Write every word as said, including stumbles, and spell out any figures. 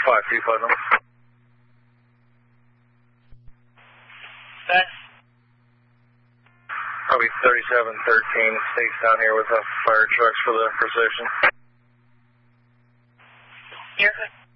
five two five number. That. Probably thirty-seven thirteen. State's down here with uh, fire trucks for the precision. Here.